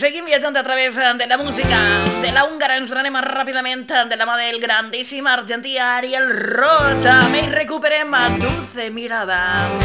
seguim viatjant a través de la música de la húngara. Ens n'anem ràpidament de la mà del grandíssim argentí Ariel Roth. També hi recuperem a Dulce Mirada.